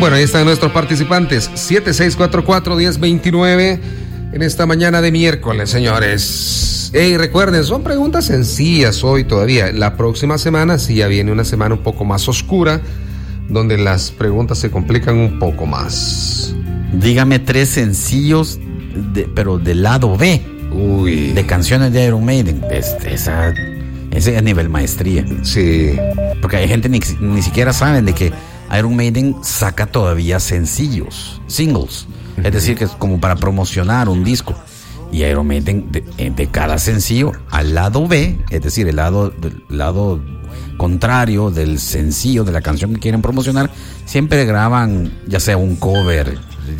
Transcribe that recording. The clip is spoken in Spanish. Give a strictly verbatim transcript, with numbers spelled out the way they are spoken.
Bueno, ahí están nuestros participantes. siete seis cuatro cuatro, uno cero dos nueve en esta mañana de miércoles, señores. Hey, recuerden, son preguntas sencillas hoy todavía. La próxima semana sí ya viene una semana un poco más oscura, donde las preguntas se complican un poco más. Dígame tres sencillos, de, pero del lado B. Uy. De canciones de Iron Maiden. Este, esa, ese es a nivel maestría. Sí. Porque hay gente ni, ni siquiera saben de que Iron Maiden saca todavía sencillos, singles. Uh-huh. Es decir, que es como para promocionar un disco. Y Iron Maiden, de, de cada sencillo al lado B, es decir, el lado, del lado contrario del sencillo de la canción que quieren promocionar, siempre graban ya sea un cover